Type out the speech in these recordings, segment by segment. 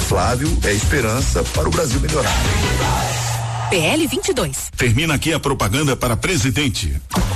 Flávio é esperança para o Brasil melhorar. PL 22. Termina aqui a propaganda para presidente.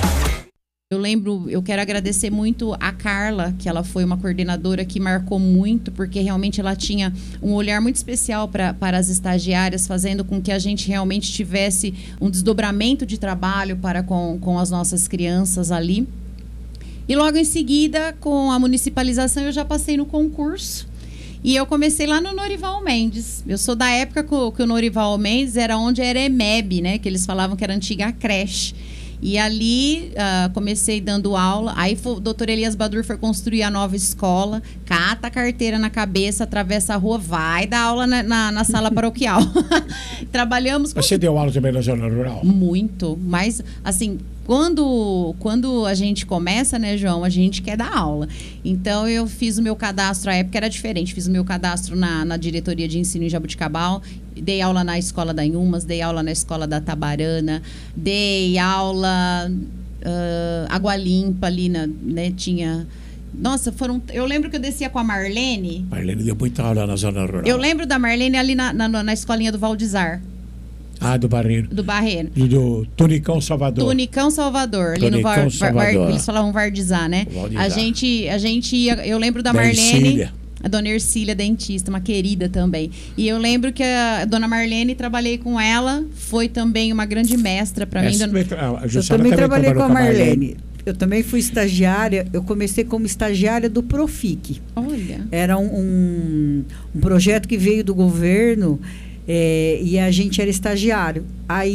Eu quero agradecer muito a Carla, que ela foi uma coordenadora que marcou muito, porque realmente ela tinha um olhar muito especial para as estagiárias, fazendo com que a gente realmente tivesse um desdobramento de trabalho para com as nossas crianças ali. E logo em seguida, com a municipalização, eu já passei no concurso. E eu comecei lá no Norival Mendes. Eu sou da época que o Norival Mendes era onde era EMEB, né? Que eles falavam que era a antiga creche. E ali comecei dando aula. Aí o doutor Elias Badur foi construir a nova escola. Cata a carteira na cabeça, atravessa a rua, vai dar aula na sala paroquial. Trabalhamos com... Você deu aula também na zona rural? Muito. Mas, assim, quando a gente começa, né, João, a gente quer dar aula. Então, eu fiz o meu cadastro, a época era diferente. Fiz o meu cadastro na diretoria de ensino em Jabuticabal. Dei aula na escola da Inhumas, dei aula na escola da Tabarana, dei aula Água Limpa ali, né, tinha... Nossa, eu lembro que eu descia com a Marlene. Marlene deu muita aula na zona rural. Eu lembro da Marlene ali na escolinha do Valdizar. Ah, do Barreiro. Do Barreiro. Do Tunicão Salvador. Tunicão Salvador. Ali Tunicão no Salvador. Eles falavam Vardizar, né? Valdizar. A gente ia... Eu lembro da Marlene... A dona Ercília, dentista, uma querida também. E eu lembro que a dona Marlene, trabalhei com ela, foi também uma grande mestra para mim. Eu também trabalhei com a Marlene. Eu também fui estagiária, eu comecei como estagiária do Profic. Olha. Era um projeto que veio do governo e a gente era estagiário.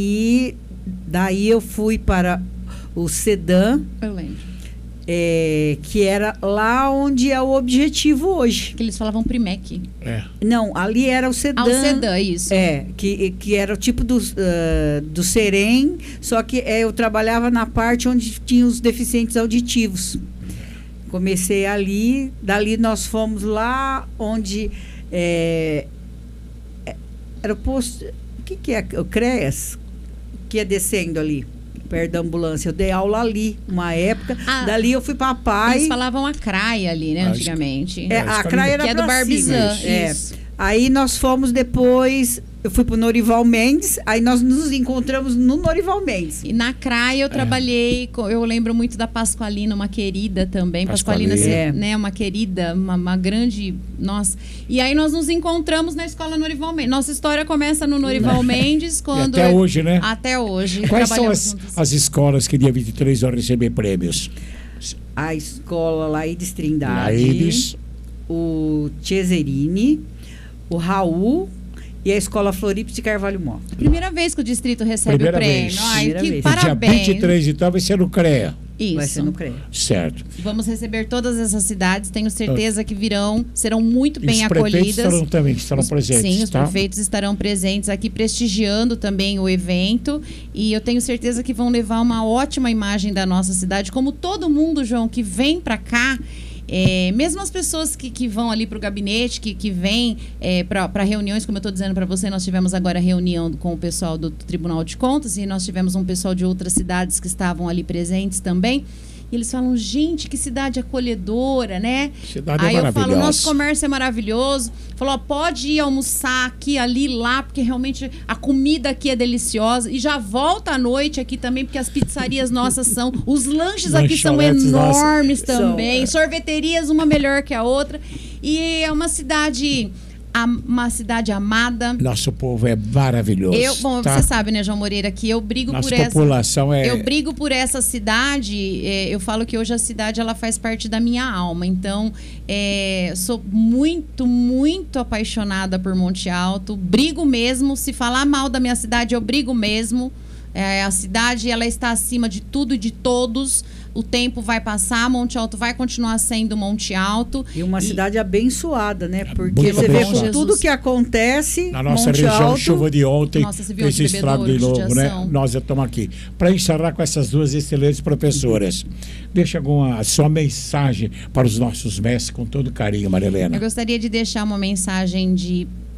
Daí eu fui para o Sedan. Eu lembro. Que era lá onde é o Objetivo hoje. Que eles falavam Primec. Não, ali era o Sedan. O Sedan, isso. Que era o tipo do Serem, só que eu trabalhava na parte onde tinha os deficientes auditivos. Comecei ali, dali nós fomos lá onde era o posto... O que é? O CREAS? Que é descendo ali. Perto da ambulância. Eu dei aula ali, uma época. Dali eu fui para a PAI. Eles falavam a CRAI ali, né, antigamente. A CRAI era que é do Barbizan. Aí nós fomos depois... Eu fui para o Norival Mendes, aí nós nos encontramos no Norival Mendes. E na CRAI eu trabalhei, eu lembro muito da Pasqualina, uma querida também. Pasqualina, né, uma querida, uma grande... Nossa. E aí nós nos encontramos na escola Norival Mendes. Nossa história começa no Norival Mendes, quando... E até hoje, né? Até hoje. Quais são as escolas que dia 23 vão receber prêmios? A escola Laídes Trindade, Laídes, o Cesarini, o Raul... E a Escola Florips de Carvalho Mota. Primeira vez que o distrito recebe o prêmio. Ai, que parabéns. Dia 23, então, vai ser no CREA. Isso. Vai ser no CREA. Certo. Vamos receber todas essas cidades. Tenho certeza que serão muito bem acolhidas. Os prefeitos estarão presentes. Sim, os prefeitos estarão presentes aqui, prestigiando também o evento. E eu tenho certeza que vão levar uma ótima imagem da nossa cidade. Como todo mundo, João, que vem para cá... mesmo as pessoas que vão ali para o gabinete, que vêm para reuniões, como eu estou dizendo para você, nós tivemos agora reunião com o pessoal do Tribunal de Contas e nós tivemos um pessoal de outras cidades que estavam ali presentes também. E eles falam, gente, que cidade acolhedora, né? Cidade Aí eu falo, nosso maravilhosa. comércio é maravilhoso. Falou, ó, pode ir almoçar aqui, ali, lá, porque realmente a comida aqui é deliciosa. E já volta à noite aqui também, porque as pizzarias nossas são... Os lanches aqui são enormes também. Sorveterias, uma melhor que a outra. E é uma cidade amada. Nosso povo é maravilhoso. Você sabe, né, João Moreira, que eu brigo Nossa por essa... população Eu brigo por essa cidade. Eu falo que hoje a cidade ela faz parte da minha alma. Então, sou muito, muito apaixonada por Monte Alto. Brigo mesmo. Se falar mal da minha cidade, eu brigo mesmo. A cidade ela está acima de tudo e de todos. O tempo vai passar, Monte Alto vai continuar sendo Monte Alto. E uma cidade abençoada, né? Porque você vê com tudo que acontece na nossa Monte região, Alto, chuva de ontem, esse estrago de novo, judiação, né? Nós estamos aqui. Para encerrar com essas duas excelentes professoras, deixa a sua mensagem para os nossos mestres com todo carinho, Maria Helena. Eu gostaria de deixar uma mensagem de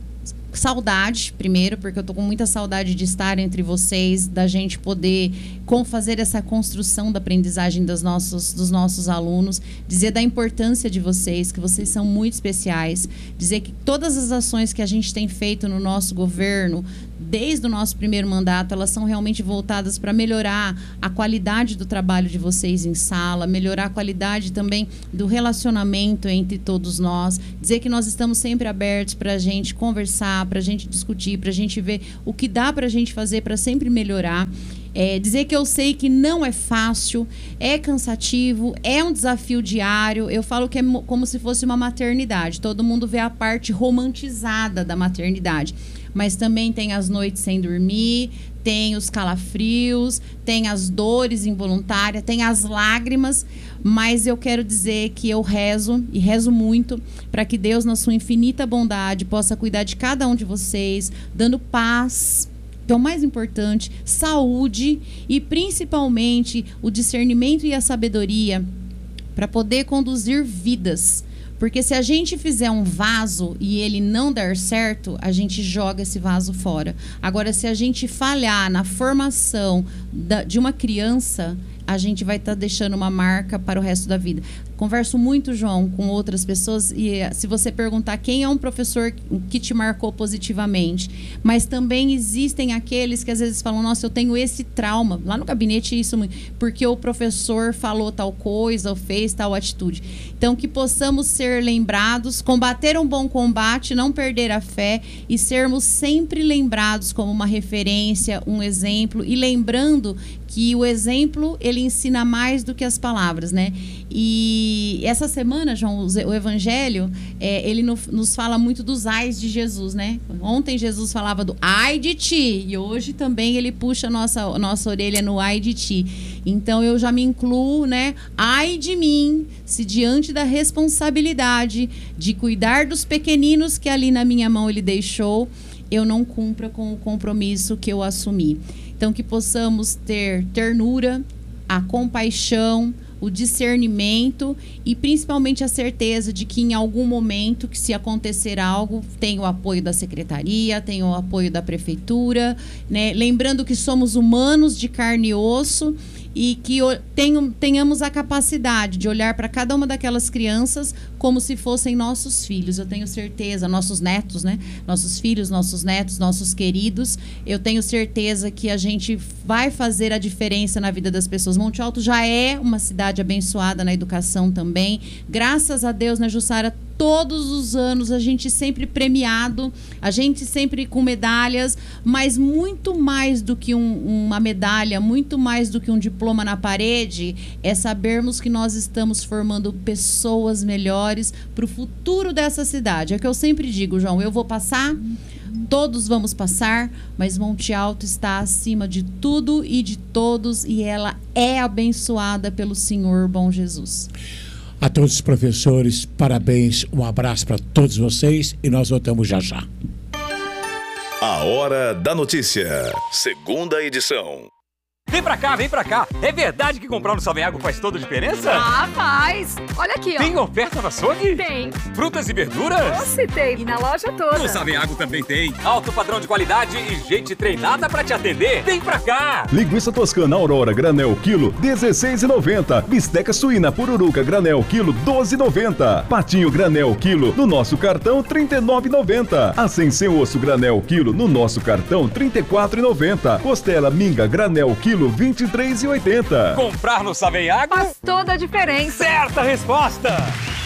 Saudade, primeiro, porque eu tô com muita saudade de estar entre vocês, da gente poder fazer essa construção da aprendizagem dos nossos alunos, dizer da importância de vocês, que vocês são muito especiais, dizer que todas as ações que a gente tem feito no nosso governo, desde o nosso primeiro mandato, elas são realmente voltadas para melhorar a qualidade do trabalho de vocês em sala, melhorar a qualidade também do relacionamento entre todos nós, dizer que nós estamos sempre abertos para a gente conversar, para a gente discutir, para a gente ver o que dá para a gente fazer para sempre melhorar. Dizer que eu sei que não é fácil, é cansativo, é um desafio diário. Eu falo que é como se fosse uma maternidade. Todo mundo vê a parte romantizada da maternidade, mas também tem as noites sem dormir, tem os calafrios, tem as dores involuntárias, tem as lágrimas, mas eu quero dizer que eu rezo, e rezo muito, para que Deus, na sua infinita bondade, possa cuidar de cada um de vocês, dando paz, que é o mais importante, saúde e principalmente o discernimento e a sabedoria para poder conduzir vidas. Porque se a gente fizer um vaso e ele não der certo, a gente joga esse vaso fora. Agora, se a gente falhar na formação de uma criança, a gente vai estar deixando uma marca para o resto da vida. Converso muito, João, com outras pessoas, e se você perguntar quem é um professor que te marcou positivamente, mas também existem aqueles que às vezes falam, nossa, eu tenho esse trauma, lá no gabinete isso, porque o professor falou tal coisa, ou fez tal atitude. Então, que possamos ser lembrados, combater um bom combate, não perder a fé e sermos sempre lembrados como uma referência, um exemplo, e lembrando que o exemplo, ele ensina mais do que as palavras, né? E essa semana, João, o Evangelho, ele nos fala muito dos ais de Jesus, né? Ontem Jesus falava do ai de ti, e hoje também ele puxa a nossa orelha no ai de ti. Então eu já me incluo, né? Ai de mim, se diante da responsabilidade de cuidar dos pequeninos que ali na minha mão ele deixou, eu não cumpra com o compromisso que eu assumi. Então, que possamos ter ternura, a compaixão, o discernimento e principalmente a certeza de que em algum momento, que se acontecer algo, tem o apoio da secretaria, tem o apoio da prefeitura, né? Lembrando que somos humanos de carne e osso e que tenhamos a capacidade de olhar para cada uma daquelas crianças como se fossem nossos filhos. Eu tenho certeza, nossos netos, né? Nossos filhos, nossos netos, nossos queridos. Eu tenho certeza que a gente vai fazer a diferença na vida das pessoas. Monte Alto já é uma cidade abençoada na educação também. Graças a Deus, né, Jussara? Todos os anos a gente sempre premiado, a gente sempre com medalhas, mas muito mais do que uma medalha, muito mais do que um diploma na parede, é sabermos que nós estamos formando pessoas melhores para o futuro dessa cidade. É o que eu sempre digo, João, eu vou passar, todos vamos passar, mas Monte Alto está acima de tudo e de todos e ela é abençoada pelo Senhor bom Jesus. A todos os professores, parabéns, um abraço para todos vocês e nós voltamos já já. A Hora da Notícia, segunda edição. Vem pra cá, vem pra cá. É verdade que comprar no Saveago faz toda a diferença? Ah, faz. Olha aqui, ó. Tem oferta no açougue? Tem. Frutas e verduras? Doce tem. E na loja toda. No Saveago também tem. Alto padrão de qualidade e gente treinada pra te atender. Vem pra cá. Linguiça toscana Aurora granel quilo, R$16,90. Bisteca suína pururuca granel quilo, R$12,90. Patinho granel quilo, no nosso cartão, R$39,90. A sem osso granel quilo, no nosso cartão, R$34,90. Costela minga granel quilo, R$23,80. Comprar no Saveago faz toda a diferença. Certa resposta.